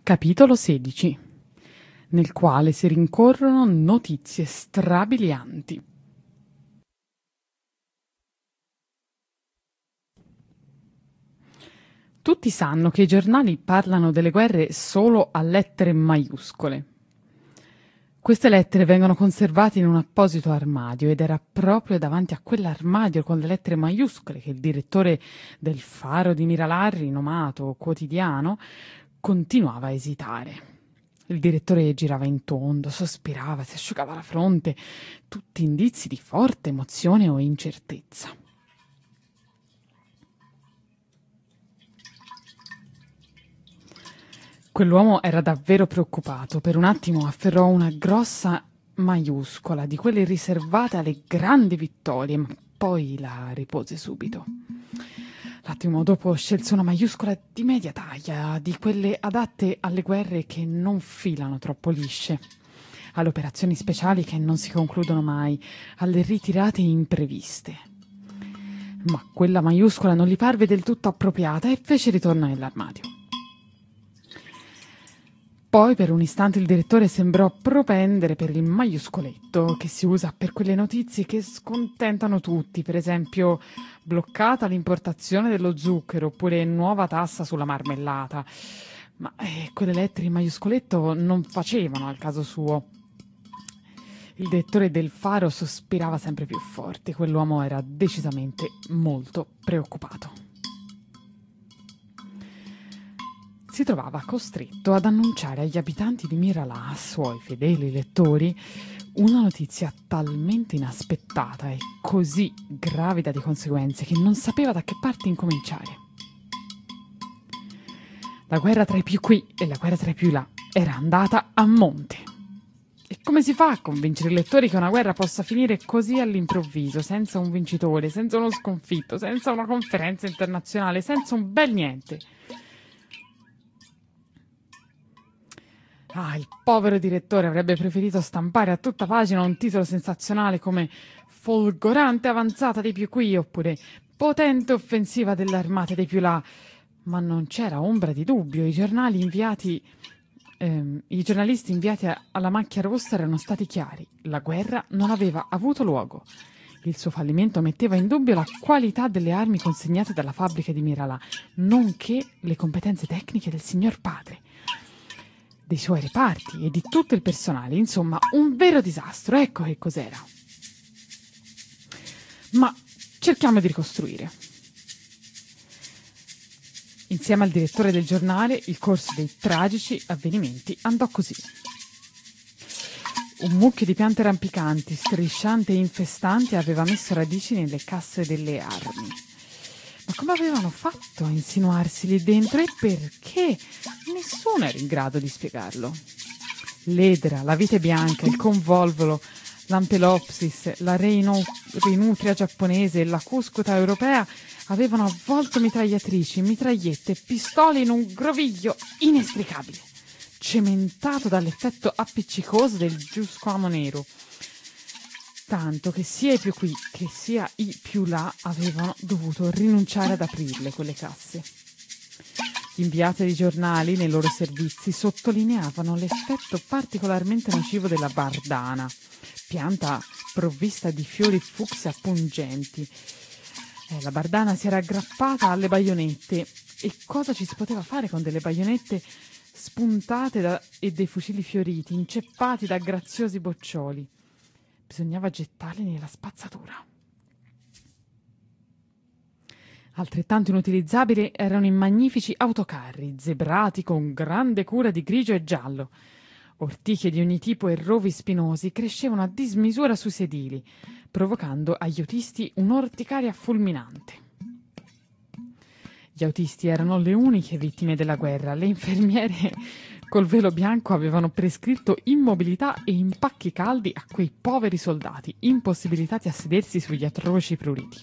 Capitolo 16, nel quale si rincorrono notizie strabilianti. Tutti sanno che i giornali parlano delle guerre solo a lettere maiuscole. Queste lettere vengono conservate in un apposito armadio ed era proprio davanti a quell'armadio con le lettere maiuscole che il direttore del Faro di Miralarri, rinomato quotidiano, continuava a esitare. Il direttore girava in tondo, sospirava, si asciugava la fronte, tutti indizi di forte emozione o incertezza. Quell'uomo era davvero preoccupato. Per un attimo afferrò una grossa maiuscola, di quelle riservate alle grandi vittorie, ma poi la ripose subito. L'attimo dopo scelse una maiuscola di media taglia, di quelle adatte alle guerre che non filano troppo lisce, alle operazioni speciali che non si concludono mai, alle ritirate impreviste. Ma quella maiuscola non gli parve del tutto appropriata e fece ritorno nell'armadio. Poi per un istante il direttore sembrò propendere per il maiuscoletto che si usa per quelle notizie che scontentano tutti, per esempio bloccata l'importazione dello zucchero oppure nuova tassa sulla marmellata. Ma quelle lettere in maiuscoletto non facevano al caso suo. Il direttore del Faro sospirava sempre più forte. Quell'uomo era decisamente molto preoccupato. Si trovava costretto ad annunciare agli abitanti di Miralà, suoi fedeli lettori, una notizia talmente inaspettata e così gravida di conseguenze che non sapeva da che parte incominciare. La guerra tra i più qui e la guerra tra i più là era andata a monte. E come si fa a convincere i lettori che una guerra possa finire così all'improvviso, senza un vincitore, senza uno sconfitto, senza una conferenza internazionale, senza un bel niente? Il povero direttore avrebbe preferito stampare a tutta pagina un titolo sensazionale come «Folgorante avanzata dei più qui» oppure «Potente offensiva delle armate dei più là». Ma non c'era ombra di dubbio. I giornalisti inviati alla macchia rossa erano stati chiari. La guerra non aveva avuto luogo. Il suo fallimento metteva in dubbio la qualità delle armi consegnate dalla fabbrica di Miralà, nonché le competenze tecniche del signor padre, dei suoi reparti e di tutto il personale. Insomma, un vero disastro. Ecco che cos'era. Ma cerchiamo di ricostruire. Insieme al direttore del giornale, il corso dei tragici avvenimenti andò così. Un mucchio di piante rampicanti, striscianti e infestanti aveva messo radici nelle casse delle armi. Ma come avevano fatto a insinuarsi lì dentro e perché? Nessuno era in grado di spiegarlo. L'edera, la vite bianca, il convolvolo, l'ampelopsis, la rinutria giapponese e la cuscuta europea avevano avvolto mitragliatrici, mitragliette e pistole in un groviglio inestricabile, cementato dall'effetto appiccicoso del giusquamo nero, tanto che sia i più qui che sia i più là avevano dovuto rinunciare ad aprirle quelle casse. Gli inviati dei giornali nei loro servizi sottolineavano l'effetto particolarmente nocivo della bardana, pianta provvista di fiori fucsia pungenti. La bardana si era aggrappata alle baionette. E cosa ci si poteva fare con delle baionette spuntate e dei fucili fioriti, inceppati da graziosi boccioli? Bisognava gettarli nella spazzatura. Altrettanto inutilizzabili erano i magnifici autocarri, zebrati con grande cura di grigio e giallo. Ortiche di ogni tipo e rovi spinosi crescevano a dismisura sui sedili, provocando agli autisti un'orticaria fulminante. Gli autisti erano le uniche vittime della guerra. Le infermiere col velo bianco avevano prescritto immobilità e impacchi caldi a quei poveri soldati, impossibilitati a sedersi sugli atroci pruriti.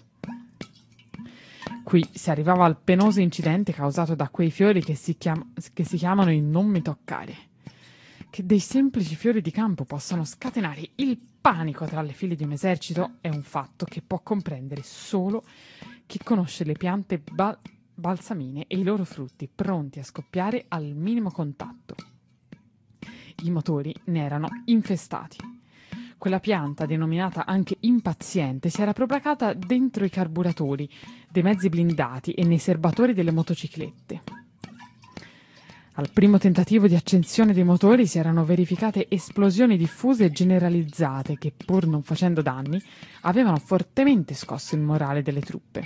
Qui si arrivava al penoso incidente causato da quei fiori che si chiamano i non mi toccare. Che dei semplici fiori di campo possano scatenare il panico tra le file di un esercito è un fatto che può comprendere solo chi conosce le piante balsamine e i loro frutti pronti a scoppiare al minimo contatto. I motori ne erano infestati. Quella pianta, denominata anche impaziente, si era propagata dentro i carburatori dei mezzi blindati e nei serbatori delle motociclette. Al primo tentativo di accensione dei motori si erano verificate esplosioni diffuse e generalizzate che, pur non facendo danni, avevano fortemente scosso il morale delle truppe.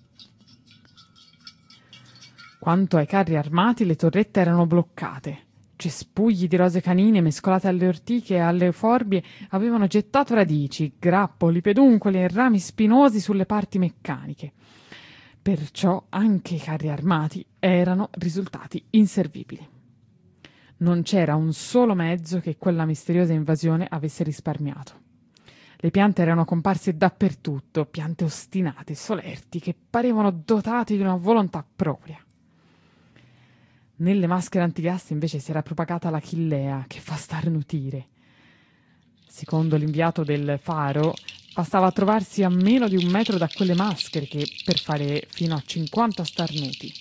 Quanto ai carri armati, le torrette erano bloccate. Cespugli di rose canine mescolate alle ortiche e alle forbie avevano gettato radici, grappoli, peduncoli e rami spinosi sulle parti meccaniche. Perciò anche i carri armati erano risultati inservibili. Non c'era un solo mezzo che quella misteriosa invasione avesse risparmiato. Le piante erano comparse dappertutto, piante ostinate, solerti, che parevano dotate di una volontà propria. Nelle maschere antigas invece si era propagata la chillea, che fa starnutire. Secondo l'inviato del Faro, bastava trovarsi a meno di 1 metro da quelle maschere per fare fino a 50 starnuti.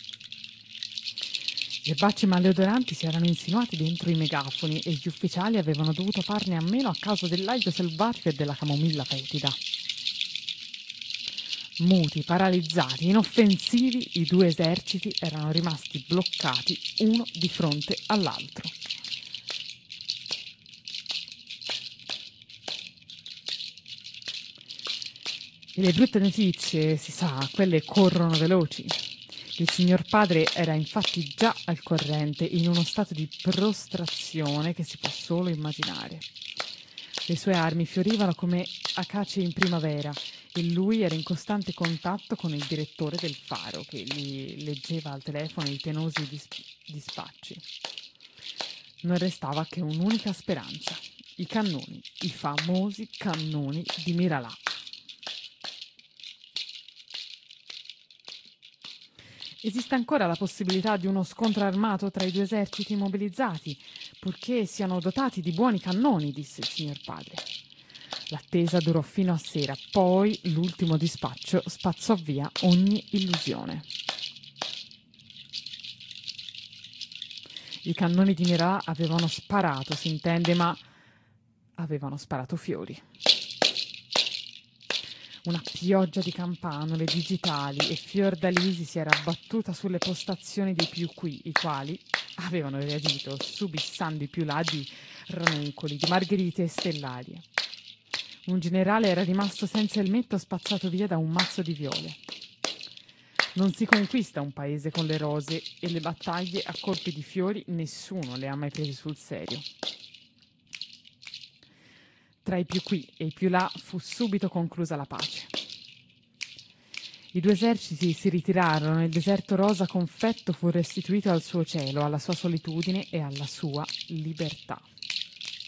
Le bacce maleodoranti si erano insinuati dentro i megafoni e gli ufficiali avevano dovuto farne a meno a causa dell'aglio selvatico e della camomilla fetida. Muti, paralizzati, inoffensivi, i 2 eserciti erano rimasti bloccati uno di fronte all'altro. E le brutte notizie, si sa, quelle corrono veloci. Il signor padre era infatti già al corrente, in uno stato di prostrazione che si può solo immaginare. Le sue armi fiorivano come acacie in primavera e lui era in costante contatto con il direttore del Faro, che gli leggeva al telefono i penosi dispacci. Non restava che un'unica speranza: i cannoni, i famosi cannoni di Miralà. Esiste ancora la possibilità di uno scontro armato tra i 2 eserciti mobilizzati, purché siano dotati di buoni cannoni, disse il signor padre. L'attesa durò fino a sera, poi l'ultimo dispaccio spazzò via ogni illusione. I cannoni di Miralà avevano sparato, si intende, ma avevano sparato fiori. Una pioggia di campanole digitali e fiordalisi si era abbattuta sulle postazioni dei più qui, i quali avevano reagito subissando i più là di ranuncoli, di margherite e stellarie. Un generale era rimasto senza elmetto spazzato via da un mazzo di viole. Non si conquista un paese con le rose e le battaglie a colpi di fiori nessuno le ha mai prese sul serio. Tra i più qui e i più là fu subito conclusa la pace. I 2 eserciti si ritirarono e il deserto rosa confetto fu restituito al suo cielo, alla sua solitudine e alla sua libertà.